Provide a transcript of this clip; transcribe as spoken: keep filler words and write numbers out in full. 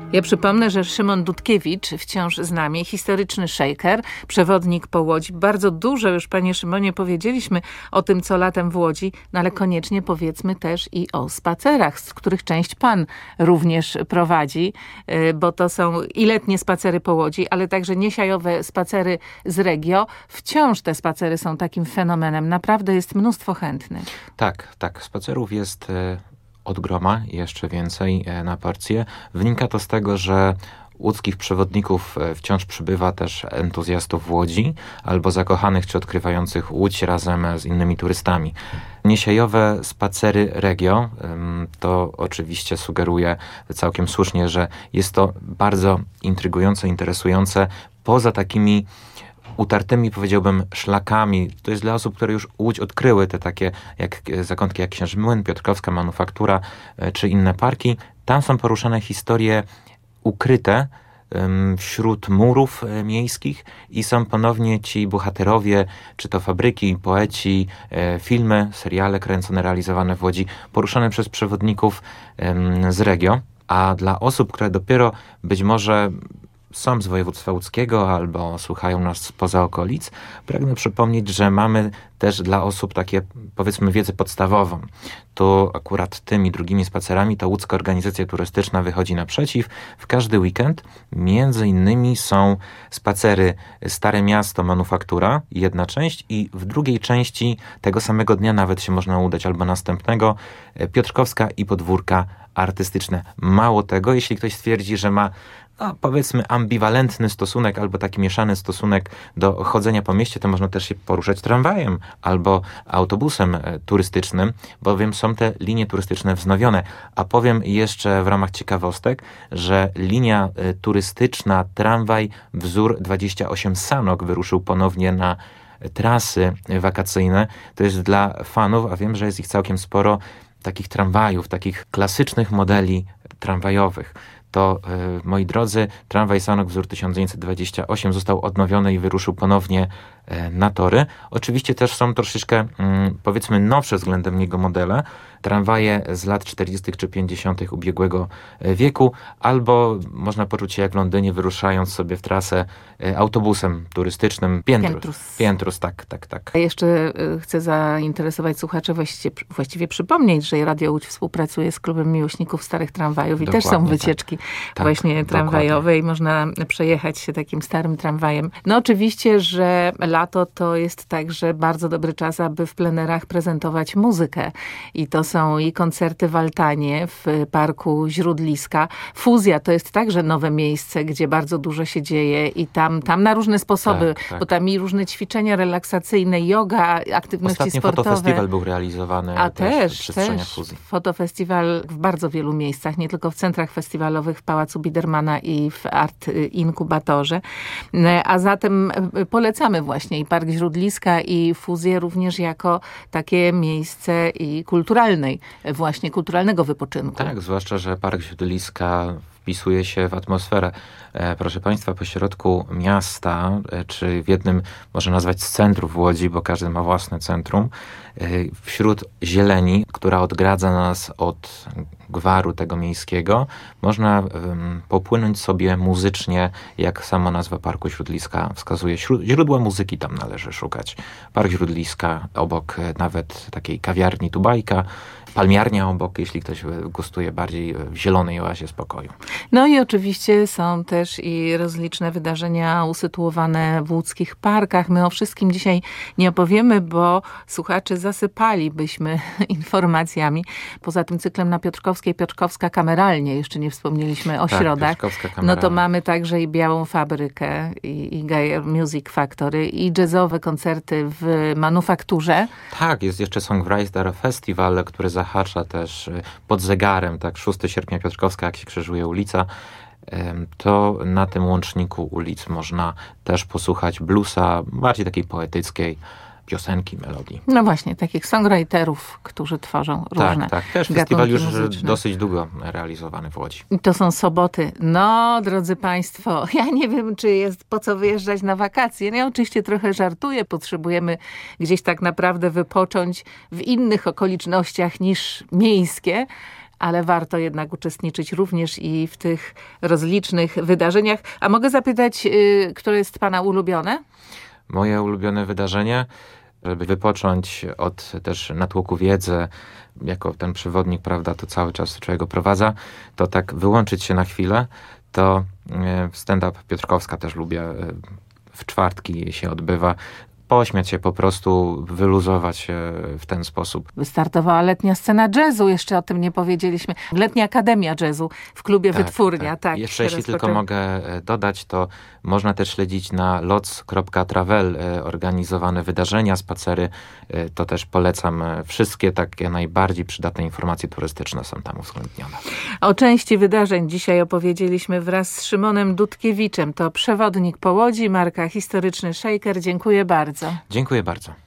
Ja przypomnę, że Szymon Dudkiewicz wciąż z nami, historyczny szejker, przewodnik po Łodzi. Bardzo dużo już, panie Szymonie, powiedzieliśmy o tym, co latem w Łodzi, no ale koniecznie powiedzmy też i o spacerach, z których część pan również prowadzi, bo to są i letnie spacery po Łodzi, ale także niesiajowe spacery z Regio. Wciąż te spacery są takim fenomenem. Naprawdę jest mnóstwo chętnych. Tak, tak. Spacerów jest od groma, jeszcze więcej na porcję. Wynika to z tego, że łódzkich przewodników wciąż przybywa też entuzjastów w Łodzi albo zakochanych czy odkrywających Łódź razem z innymi turystami. Niesiajowe spacery Regio to oczywiście sugeruje całkiem słusznie, że jest to bardzo intrygujące, interesujące poza takimi utartymi, powiedziałbym, szlakami. To jest dla osób, które już Łódź odkryły, te takie jak zakątki jak Księży Młyn, Piotrkowska Manufaktura czy inne parki. Tam są poruszane historie ukryte um, wśród murów e, miejskich i są ponownie ci bohaterowie, czy to fabryki, poeci, e, filmy, seriale kręcone, realizowane w Łodzi, poruszane przez przewodników e, z Regio. A dla osób, które dopiero być może są z województwa łódzkiego albo słuchają nas spoza okolic, pragnę przypomnieć, że mamy też dla osób takie, powiedzmy, wiedzę podstawową. Tu akurat tymi drugimi spacerami ta łódzka organizacja turystyczna wychodzi naprzeciw. W każdy weekend między innymi są spacery Stare Miasto, Manufaktura, jedna część, i w drugiej części tego samego dnia nawet się można udać, albo następnego, Piotrkowska i podwórka artystyczne. Mało tego, jeśli ktoś stwierdzi, że ma no, powiedzmy ambiwalentny stosunek albo taki mieszany stosunek do chodzenia po mieście, to można też się poruszać tramwajem albo autobusem turystycznym, bowiem są te linie turystyczne wznowione. A powiem jeszcze w ramach ciekawostek, że linia turystyczna tramwaj wzór dwadzieścia osiem Sanok wyruszył ponownie na trasy wakacyjne. To jest dla fanów, a wiem, że jest ich całkiem sporo, takich tramwajów, takich klasycznych modeli tramwajowych. To, yy, moi drodzy, tramwaj Sanok wzór tysiąc dziewięćset dwadzieścia osiem został odnowiony i wyruszył ponownie yy, na tory. Oczywiście też są troszeczkę, yy, powiedzmy, nowsze względem niego modele. Tramwaje z lat czterdziestych czy pięćdziesiątych ubiegłego wieku, albo można poczuć się jak w Londynie, wyruszając sobie w trasę yy, autobusem turystycznym. Piętrus. Piętrus. Piętrus, tak, tak, tak. Ja jeszcze yy, chcę zainteresować słuchaczy, właściwie, właściwie przypomnieć, że Radio Łódź współpracuje z Klubem Miłośników Starych Tramwajów i Dokładnie, też są wycieczki. Tak. Właśnie Tak, tramwajowe dokładnie. I można przejechać się takim starym tramwajem. No oczywiście, że lato to jest także bardzo dobry czas, aby w plenerach prezentować muzykę. I to są i koncerty w Altanie, w Parku Źródliska. Fuzja to jest także nowe miejsce, gdzie bardzo dużo się dzieje i tam, tam na różne sposoby, tak, tak. bo tam i różne ćwiczenia relaksacyjne, yoga, aktywności Ostatnio sportowe. fotofestiwal był realizowany A też, też, w przestrzeniach też. Fuzji. Fotofestiwal w bardzo wielu miejscach, nie tylko w centrach festiwalowych, w Pałacu Bidermana i w Art Inkubatorze. A zatem polecamy właśnie i Park Źródliska, i Fuzję również jako takie miejsce i kulturalnej, właśnie kulturalnego wypoczynku. Tak, zwłaszcza, że Park Źródliska wpisuje się w atmosferę, e, proszę Państwa, pośrodku miasta, e, czy w jednym, można nazwać, z centrów Łodzi, bo każdy ma własne centrum, e, wśród zieleni, która odgradza nas od gwaru tego miejskiego, można e, popłynąć sobie muzycznie, jak sama nazwa Parku Źródliska wskazuje. Źródła muzyki tam należy szukać. Park Źródliska, obok e, nawet takiej kawiarni Tubajka, palmiarnia obok, jeśli ktoś gustuje bardziej w zielonej oazie spokoju. No i oczywiście są też i rozliczne wydarzenia usytuowane w łódzkich parkach. My o wszystkim dzisiaj nie opowiemy, bo słuchaczy zasypalibyśmy informacjami. Poza tym cyklem na Piotrkowskiej, Piotrkowska kameralnie, jeszcze nie wspomnieliśmy o tak, środach. Piotrkowska No to mamy także i Białą Fabrykę, i, i Gaia Music Factory, i jazzowe koncerty w Manufakturze. Tak, jest jeszcze Songwriter Festival, który zahacza też pod zegarem, tak, szóstego sierpnia Piotrkowska, jak się krzyżuje ulica, to na tym łączniku ulic można też posłuchać bluesa, bardziej takiej poetyckiej, piosenki, melodii. No właśnie, takich songwriterów, którzy tworzą różne Tak, tak. Też festiwal już muzyczne. Dosyć długo realizowany w Łodzi. I to są soboty. No, drodzy Państwo, ja nie wiem, czy jest po co wyjeżdżać na wakacje. Ja oczywiście trochę żartuję. Potrzebujemy gdzieś tak naprawdę wypocząć w innych okolicznościach niż miejskie. ale warto jednak uczestniczyć również i w tych rozlicznych wydarzeniach. A mogę zapytać, yy, które jest pana ulubione? Moje ulubione wydarzenie, żeby wypocząć od też natłoku wiedzy, jako ten przewodnik, prawda, to cały czas człowiek go prowadza, to tak wyłączyć się na chwilę, to stand-up Piotrkowska też lubię, w czwartki się odbywa. Pośmiać się po prostu, wyluzować się w ten sposób. Wystartowała letnia scena jazzu, jeszcze o tym nie powiedzieliśmy. Letnia Akademia Jazzu w klubie tak, Wytwórnia. Tak. Tak, jeszcze jeśli tylko mogę dodać, to można też śledzić na loc kropka travel organizowane wydarzenia, spacery. To też polecam. Wszystkie takie najbardziej przydatne informacje turystyczne są tam uwzględnione. O części wydarzeń dzisiaj opowiedzieliśmy wraz z Szymonem Dudkiewiczem. To przewodnik po Łodzi, marka Historyczny Shaker. Dziękuję bardzo. Dziękuję bardzo.